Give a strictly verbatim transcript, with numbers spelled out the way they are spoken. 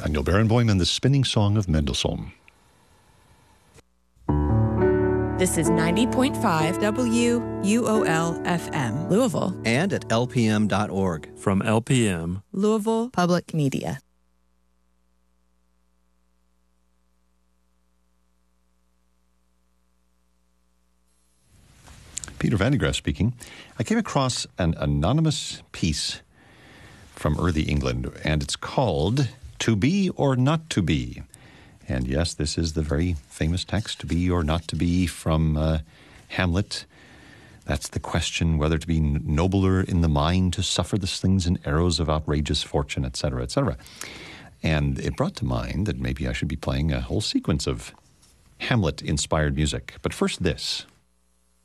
Daniel Barenboim and the Spinning Song of Mendelssohn. This is ninety point five W U O L F M, Louisville. And at L P M dot org. From L P M, Louisville Public Media. Peter Van de Graaff speaking. I came across an anonymous piece from early England, and it's called To Be or Not to Be. And yes, this is the very famous text, To Be or Not to Be, from uh, Hamlet. That's the question, whether to be nobler in the mind, to suffer the slings and arrows of outrageous fortune, et cetera, et cetera. And it brought to mind that maybe I should be playing a whole sequence of Hamlet-inspired music. But first this.